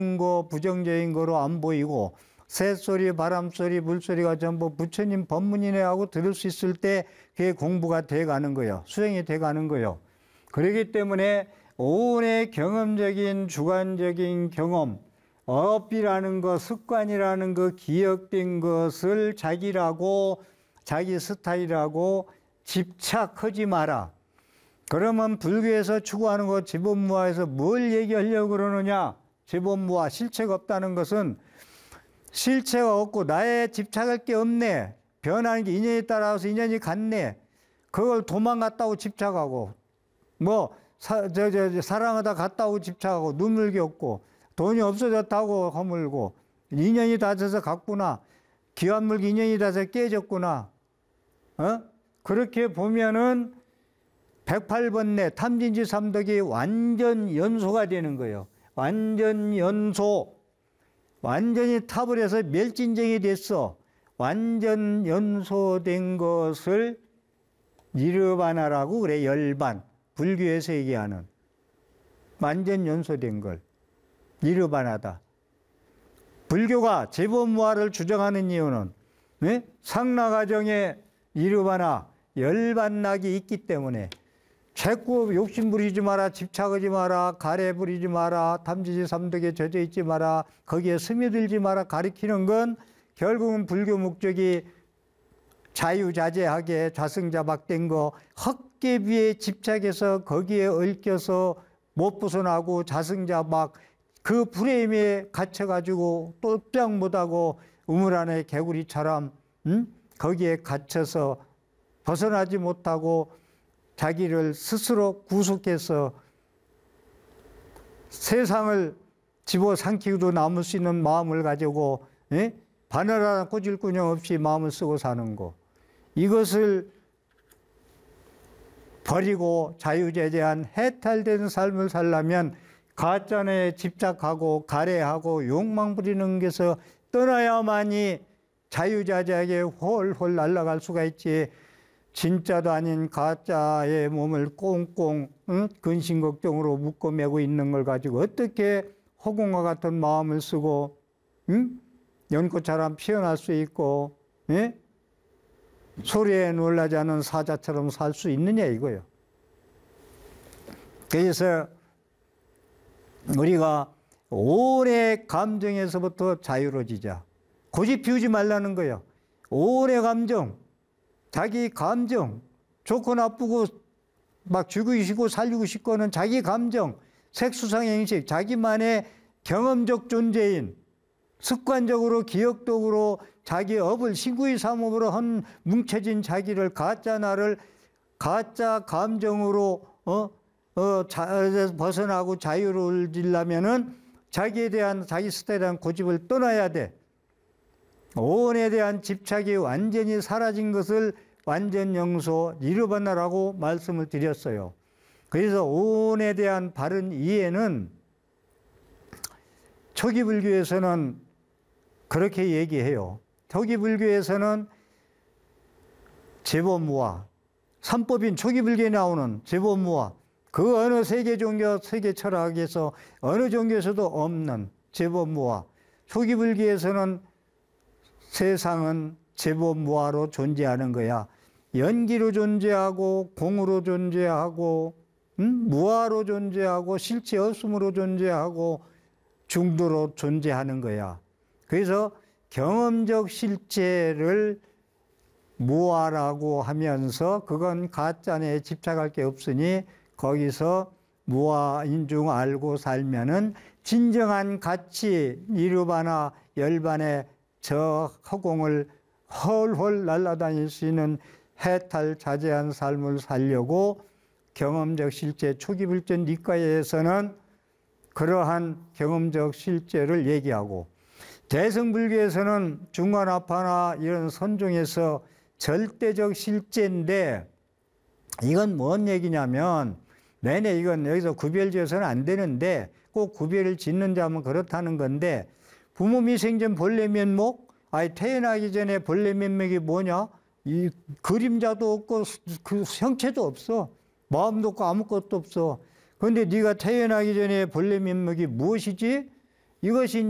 거 부정적인 거로 안 보이고 새소리, 바람소리, 물소리가 전부 부처님 법문이네 하고 들을 수 있을 때 그게 공부가 돼가는 거예요. 수행이 돼가는 거예요. 그렇기 때문에 오온의 경험적인 주관적인 경험, 업이라는 것, 습관이라는 것, 기억된 것을 자기라고, 자기 스타일이라고 집착하지 마라. 그러면 불교에서 추구하는 것, 제법무화에서 뭘 얘기하려고 그러느냐? 제법무화, 실체가 없다는 것은 실체가 없고 나의 집착할 게 없네. 변하는 게 인연에 따라서 인연이 같네. 그걸 도망갔다고 집착하고 뭐 사랑하다 갔다고 집착하고 눈물이 없고 돈이 없어졌다고 허물고 인연이 닿아서 갔구나. 귀한 물기 인연이 닿아서 깨졌구나. 그렇게 보면은 108번뇌 탐진치 삼덕이 완전 연소가 되는 거예요. 완전 연소. 완전히 탑을 해서 멸진정이 됐어. 완전 연소된 것을 니르바나라고 그래. 열반. 불교에서 얘기하는 완전 연소된 걸 니르바나다. 불교가 제법무화를 주장하는 이유는 상나가정에 니르바나 열반락이 있기 때문에 자꾸 욕심 부리지 마라, 집착하지 마라, 가래 부리지 마라, 탐지지 삼독에 젖어 있지 마라, 거기에 스며들지 마라 가리키는 건 결국은 불교 목적이 자유자재하게 좌승자박된 거 헛개비에 집착해서 거기에 얽혀서 못 벗어나고 좌승자박 그 프레임에 갇혀가지고 똘짱 못하고 우물 안에 개구리처럼 거기에 갇혀서 벗어나지 못하고 자기를 스스로 구속해서 세상을 집어삼키고도 남을 수 있는 마음을 가지고 바늘 하나 꼬질구녕 없이 마음을 쓰고 사는 거. 이것을 버리고 자유제재한 해탈된 삶을 살려면 가짜에 집착하고 가래하고 욕망 부리는 것에서 떠나야만이 자유자재하게 홀홀 날아갈 수가 있지. 진짜도 아닌 가짜의 몸을 꽁꽁 근심걱정으로 묶고 매고 있는 걸 가지고 어떻게 허공과 같은 마음을 쓰고 연꽃처럼 피어날 수 있고 소리에 놀라지 않은 사자처럼 살 수 있느냐 이거예요. 그래서 우리가 오래 감정에서부터 자유로워지자. 고집 피우지 말라는 거예요. 오래 감정, 자기 감정, 좋고 나쁘고 막 죽이고 싶고 살리고 싶고는 자기 감정, 색수상행식, 자기만의 경험적 존재인 습관적으로 기억적으로 자기 업을 신구의 삼업으로 한 뭉쳐진 자기를 가짜 나를 가짜 감정으로 벗어나고 자유로워지려면은 자기에 대한 자기 스타일에 대한 고집을 떠나야 돼. 오온에 대한 집착이 완전히 사라진 것을 완전 영소 니르바나라고 말씀을 드렸어요. 그래서 오온에 대한 바른 이해는 초기 불교에서는 그렇게 얘기해요. 초기 불교에서는 제법무화, 삼법인 초기 불교에 나오는 제법무화, 그 어느 세계 종교, 세계 철학에서 어느 종교에서도 없는 제법무화. 초기 불교에서는 세상은 제법무화로 존재하는 거야. 연기로 존재하고 공으로 존재하고 무화로 존재하고 실체 없음으로 존재하고 중도로 존재하는 거야. 그래서 경험적 실체를 무화라고 하면서 그건 가짜에 집착할 게 없으니 거기서 무화인 중 알고 살면은 진정한 가치 니르바나 열반의 저 허공을 헐헐 날아다닐 수 있는 해탈자재한 삶을 살려고 경험적 실제 초기 불전 니까에서는 그러한 경험적 실제를 얘기하고 대승불교에서는 중간아파나 이런 선종에서 절대적 실제인데 이건 뭔 얘기냐면 내내 이건 여기서 구별지어서는 안 되는데 꼭 구별을 짓는 자면 그렇다는 건데 부모 미생전 본래 면목 태어나기 전에 본래 면목이 뭐냐 이 그림자도 없고 그 형체도 없어 마음도 없고 아무것도 없어. 그런데 네가 태어나기 전에 본래 면목이 무엇이지? 이것이